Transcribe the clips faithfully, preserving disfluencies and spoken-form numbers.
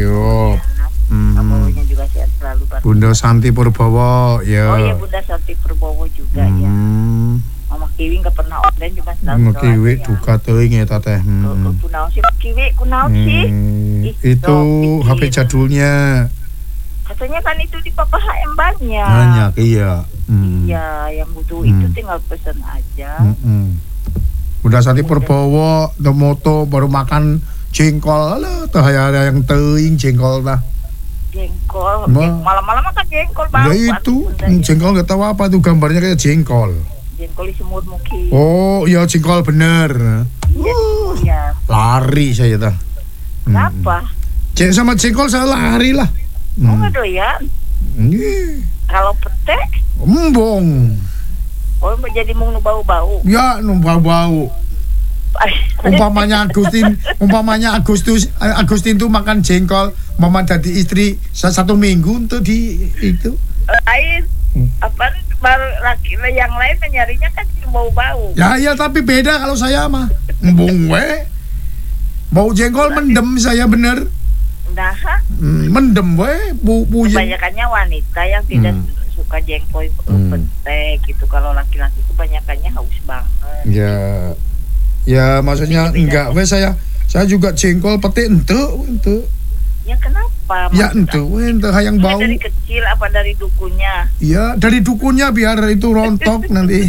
Yo. Hmm. Bawanya juga sehat selalu. Bunda Santi Purbowo, ya. Oh iya, Bunda Santi Purbowo juga hmm. ya. Mama Kiwi nggak pernah online cuma selalu. Mama Kiwi duka teuing eta teh. Hmm. Kunaon sih Kiwi, kunaon sih? Itu H P jadulnya. Katanya kan itu di Papa H M banyak. Banyak, iya. Hmm. Iya, yang butuh hmm. itu tinggal pesan aja. Hmm. Bunda Santi Purbowo, Domoto baru makan jengkol lah, tuh ada yang teuing jengkol lah. Jengkol, jeng, malam-malam makan jengkol bau. Ya itu, jengkol nggak tahu apa tuh gambarnya kayak jengkol. Jengkol di semut mungkin. Oh, ya jengkol bener. Iya, uh, ya. Lari saya dah. Kenapa? Cek hmm. sama jengkol saya lari lah. Hmm. Oh nggak doyan. Hmm. Kalau pete? Embong. Oh jadi mau bau-bau. Ya, nu bau-bau. umpamanya Agustin, umpamanya Agustus, Agustin tuh makan jengkol, mama jadi istri satu minggu untuk di itu. Lain, hmm. apa baru laki yang lain nyarinya kan bau-bau. Ya ya tapi beda kalau saya mah, embung we, bau jengkol mendem saya bener. Nah, hmm, mendem we, bu bu. Kebanyakannya wanita yang tidak hmm. suka jengkol hmm. petek gitu. Kalau laki-laki kebanyakannya haus banget. Ya. Ya maksudnya enggak, weh saya saya juga jengkol petik ente ente. Ya kenapa? Ya ente, weh ente hayang bau. Dari kecil apa dari dukunnya? Ya dari dukunnya biar itu rontok nanti.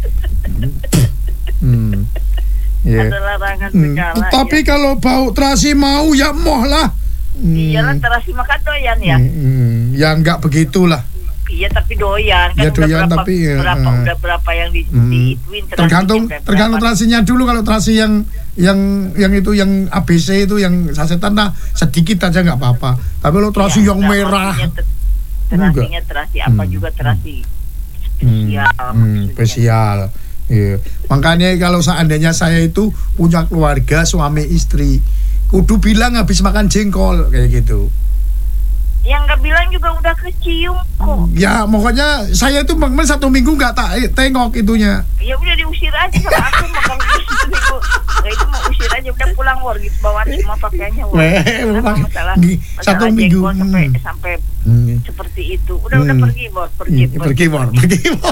hmm. Yeah. Ada larangan segala. Hmm. Tapi ya. Kalau bau terasi mau ya moh lah. Hmm. Iyalah terasi makan doyan ya. Hmm. Ya enggak begitulah. Iya tapi doyan kan ya, doyan, udah berapa, tapi, ya, berapa uh, udah berapa yang di, hmm. diituin tergantung tergantung terasinya dulu. Kalau terasi yang yang yang itu yang A B C itu yang sasetan nah sedikit aja nggak apa-apa. Tapi kalau terasi ya, yang merah terasinya terasi apa hmm. juga terasi spesial hmm. spesial ya. Makanya kalau seandainya saya itu punya keluarga suami istri kudu bilang habis makan jengkol kayak gitu. Yang nggak bilang juga udah kecium kok. Ya pokoknya saya itu bangun satu minggu nggak tak tengok itunya. Ya udah diusir aja sama aku makan minggu. Nggak itu mau usir aja udah pulang war gitu bawa semua pakaiannya war. Masalah satu minggu sampai hmm. sampai hmm. seperti itu. Udah hmm. udah pergi war pergi hmm. pergi war pergi war.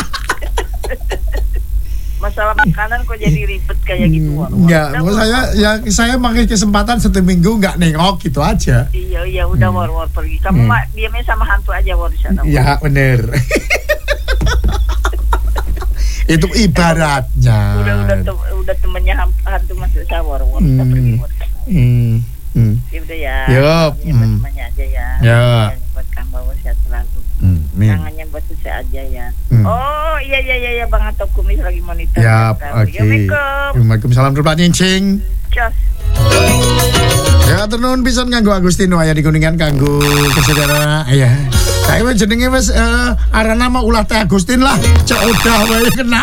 Masalah makanan kok jadi ribet kayak gitu war. Enggak, saya ya saya pakai kesempatan satu minggu nggak nengok gitu aja. Iya iya udah hmm. war war pergi. Kamu hmm. mak diamnya sama hantu aja war di sana. Iya bener. Itu ibaratnya. Udah udah tem, udah temennya hantu masuk sawar war kita hmm. pergi war. Hmm. Hmm. Ya udah ya. Yup. Ya buat hmm. temannya aja ya. Ya. Buat Kang Bawa sehat selalu. Hmm. Tangannya buat saya aja ya. Hmm. Oh iya iya iya ya Bang Atop Kumis lagi monitor. Ya, oke. Okay. Waalaikumsalam Pak Nyincing. Cus. Ya turun pisan kanggo Agustino aya di Kuningan kanggo kesaudara aya. Saya wis jenenge wis uh, arana mah ulah teh Agustin lah. Cek udah wae kena.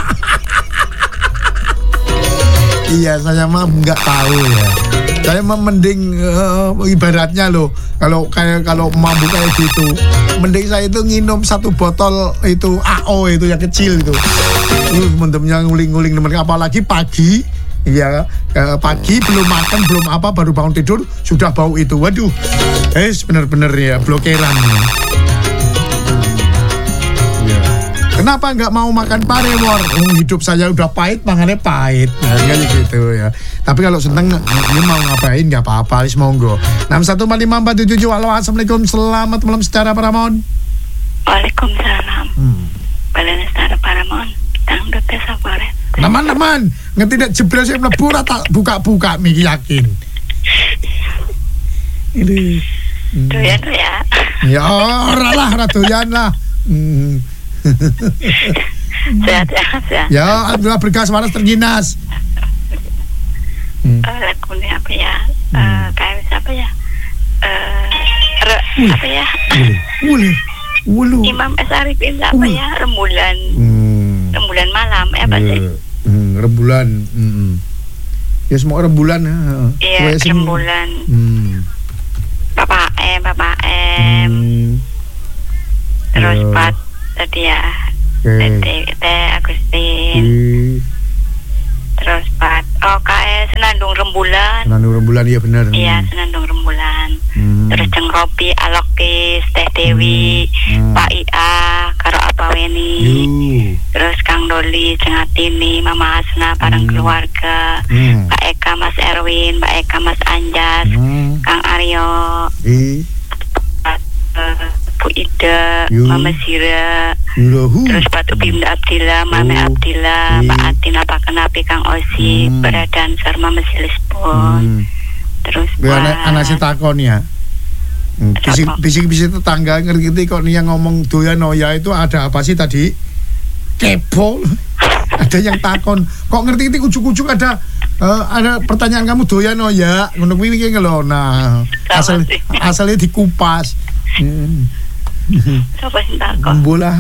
Iya, saya mah enggak tahu ya. Saya mah mending uh, ibaratnya loh, kalau kayak kalau mabuk kayak gitu, mending saya itu nginum satu botol itu A O itu yang kecil itu. Uh, mendemnya nguling-nguling temen, apalagi pagi, ya uh, pagi belum makan belum apa baru bangun tidur sudah bau itu. Waduh, eh bener-bener ya blokeran. Kenapa nggak mau makan pare war? Oh, hidup saya udah pahit, makannya pahit. Nah, kayak gitu ya. Tapi kalau seneng, ini mau ngapain nggak apa-apa, lis monggo. enam satu empat lima empat tujuh tujuh. Halo, assalamualaikum, selamat malam secara Paramount. Waalaikumsalam. Hmm. Balen secara Paramount. Tang dete sabare. Teman-teman, nggak tidak jebol saya mlebu tak buka-buka miki yakin. Ini. Doyan ya. Ya, ora lah, ora doyan lah. Hmm. Sehat ya, sehat. Ya, alhamdulillah berkas waras terginas. Hmm. Uh, lakunya apa ya? Hmm. Uh, kayak apa ya? Uh, re, apa ya? Ulu, ulu. Imam S. Arifin apa ulu. Ya? Rembulan. Hmm. Rembulan malam, eh apa sih? Hmm, rembulan. Hmm. Ya semua rembulan. Iya, rembulan. Hmm. Bapak M, Bapak M. Hmm. Terus Pat. Tadi ya, Tete, Tete Agustin, hmm. terus Pat, oh kayak senandung rembulan. Senandung rembulan, iya benar. Iya, senandung rembulan. Hmm. Terus Jeng Robi, Alokis, Teh Dewi, Hmm. Pak Ia, karo Apa Weni. Yuh. Terus Kang Doli, Jeng Atini, Mama Hasna, bareng Hmm. keluarga. Hmm. Pak Eka, Mas Erwin, Pak Eka, Mas Anjas, Hmm. Kang Aryo, I. eh, Bu Ida, Yuh. Mama Zira, Yulahu. terus Batu Bimda Abdillah, Mame Oh. Abdillah, Iya. Mbak Atin apa kenapi Kang Osi, Hmm. Beradan Sarma Mesilis pun. Hmm. Terus Biar anak Pak- anak si takon ya. Hmm, Bisik Apa? bisik bisik tetangga ngerti kok Nia ngomong doyan Noya itu ada apa sih tadi? Kepo. Ada yang takon. Kok ngerti itu ujuk-ujuk ada eh, ada pertanyaan kamu doyan Noya ngono kuwi iki lho. Nah, asal sih. asalnya dikupas. Hmm. Siapa sih takon? Bola.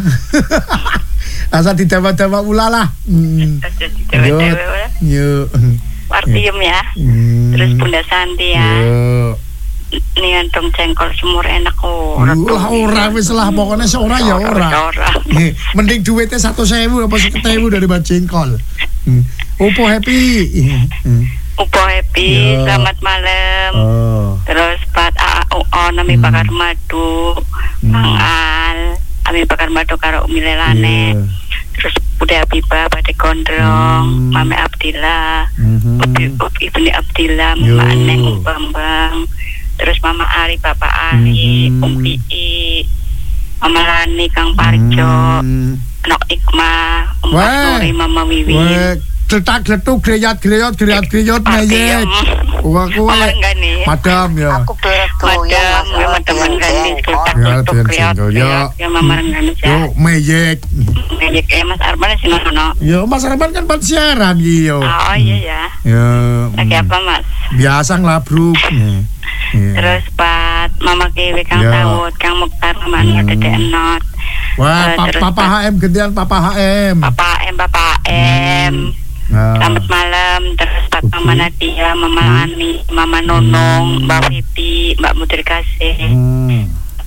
Asal didawa-dawa ulalah. Hmm. Yo. Dewe-dewe udah. Yo. Wartiem ya. Hmm. Terus Bunda Santi ya. Yo. Nih dong jengkol semur enak kok. Lah ora wis lah pokoknya seora ya ora. Ora. Eh, mending duitnya satu sewu apa seketewu dari jengkol. Hmm. Opo happy. Hmm. Upo happy, Ya. selamat malam. Oh. Terus Pat A A U O Nami Hmm. Bakar Madu, Hmm. Mang Al, Ami Bakar Madu karo Umi Lelane. Iya. Terus Bude Habibah, Bade Gondrong, Hmm. Mame Abdillah, Mhm. Ubi, Ubi Ibni Abdillah, Yo. Mama Aneng, Om Bambang. Terus Mama Ari, Bapak Ali, Mhm. Om Ii, Mama Lani, Kang Parjo, Hmm. Nok Ikmah, Om Weh. Asnuri, Mama Wiwi. Weh, gletak gletuk greyat greyot greyat greyot meyet. Wah kowe. Mama Renggani. Madam ya. Aku berat Madam, memang teman Renggani. Ya, doyan jengkol, ya. Ya, Mama Renggani Yo ya. meyek. Ngejek ya Mas Arman sih nono. Yo Mas Arman kan pan siaran iki yo. Oh iya ya. Ya. Lagi hmm. apa Mas? Biasa ngelabruk. Ya. Ya. Terus Pat, Mama Kiwi, Kang Ya. Tawud, Kang Mukhtar, Mama Anwar, Dede Enot, Wah, Eh, pa- terus Papa Pak- H M gantian Papa H M. Papa M, Papa M. Nah. Selamat malam. Terus Pat, Oke. Mama Nadia, Mama Hmm. Ani, Mama Nonong, Mbak Vivi, Mbak Mudir Kasih, Hmm.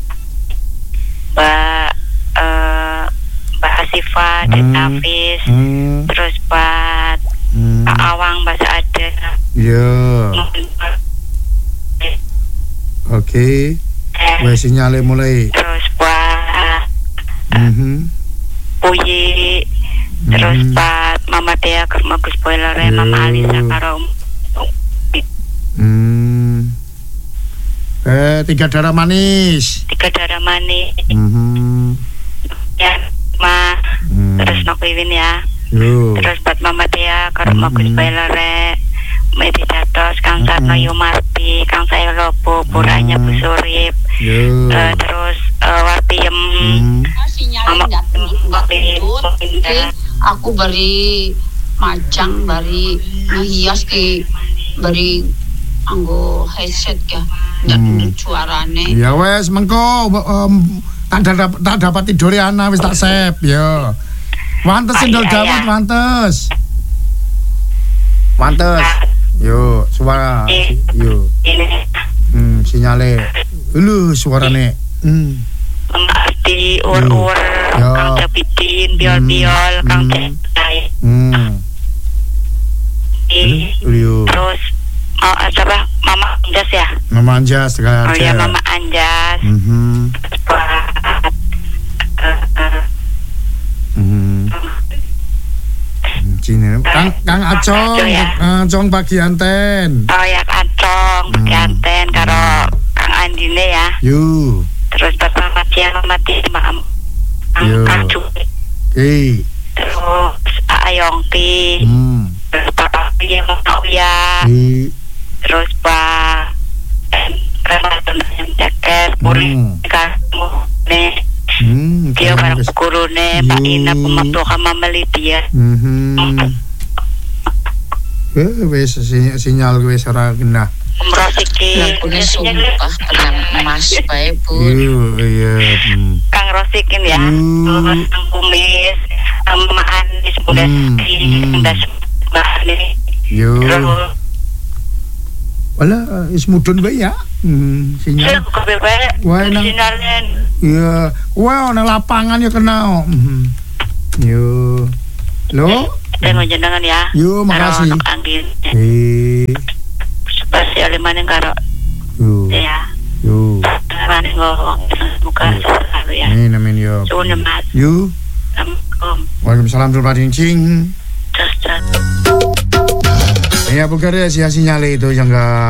Mbak eh, Mbak Asifah, Ded Hmm. Nafis, Hmm. terus Pat, Hmm. Pak Awang, Mbak Saada, Ya. Oke. eh, Wes sinyale mulai. terus Pak Mhm. Puyi, terus Hmm. Pat Mama Dea ke rumah Gus Boiler, Ya. Mama Alisa karo Hmm. Eh, tiga darah manis. tiga darah manis Mhm. ya Ma, Hmm. terus Nok Wiwin ya, Yo. terus Pat Mama Dea ke rumah Gus Hmm. Boiler, Medi Datos, Kang Sarno Hmm. Yumarti, Kang Sayo Lobo, Puranya Bu Hmm. Surip, Yo. eh, terus uh, Warpiem, Hmm. Mama aku beri macang bari ngehias ke bari anggo headset ke ndak Hmm. suarane Ya wes mengko em, tak dapat tak dapat tidur ya ana wis tak sep ya. Wantes Ah, sendal iya, dawet iya. wantes. Wantes. Yo, suara. Eh. Yo. ini Hmm, sinyale. Lu suarane. Hmm. Mama Arti, Ur-Ur, Ya. Kang Jabidin, Biol-Biol, Hmm. Kang Hmm. Cesai, Hmm. Eh, Yo. terus oh, siapa? Mama Anjas ya? Mama Anjas segala Oh ya Mama Anjas, Mhm. Pak, eh, eh, Mhm. Sini. Kang Kang Acong, Acong ya. Acong bagian ten. oh ya Kacong, Hmm. Kianten, karo Kang Andine ya. Yo. Terus Bapak Matia, Mama Tia, Kang Yo. Kaju, Eh. terus Ayongki, Hmm. terus Bapak Pia, Mama Uya, Eh. terus Pak Ramadan yang jaket, Puri, Hmm. kamu, nih, Hmm. dia kayaknya bareng wis- gurune, Pak Yo. Ina, pematuh sama Melidia. Mhm. Eh, wis si- sinyal wis ora kena. Om Rosiki, lakune sumpah tenang emas bae Bu Yo, iya. Hmm. Kang Rosikin ya, Hmm. terus Kang Kumis, Mama Anis, Bunda Hmm, Siti, hmm. Bunda Mbak Ani, Yo. terus Wala is mudun bae ya. Hmm, saya sinyal. buka bebek, Wah, nang- sinarnya, Iya. Wah, ana lapangan ya kena. Mhm. Yo. Lo? saya mau jenengan ya. Yo, makasih. Karo anak Angin, Eh. spesial mana karo Yo. ya. Yo. nggo muka selalu ya. Amin amin yo. Suwun ya Mas. You. Assalamualaikum. Waalaikumsalam warahmatullahi wabarakatuh. Terus terus. Ya, bukan ya, sinyal itu yang enggak